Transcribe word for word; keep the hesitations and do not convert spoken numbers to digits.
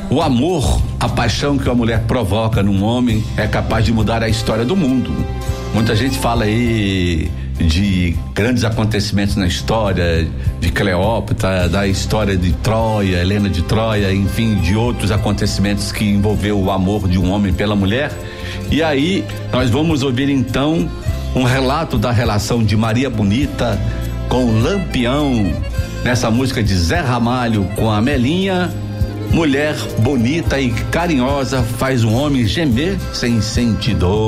O amor, a paixão que uma mulher provoca num homem é capaz de mudar a história do mundo. Muita gente fala aí de grandes acontecimentos na história, de Cleópatra, da história de Troia, Helena de Troia, enfim, de outros acontecimentos que envolveu o amor de um homem pela mulher. E aí nós vamos ouvir então um relato da relação de Maria Bonita com Lampião, nessa música de Zé Ramalho com a Melinha. Mulher bonita e carinhosa faz um homem gemer sem sentir dor.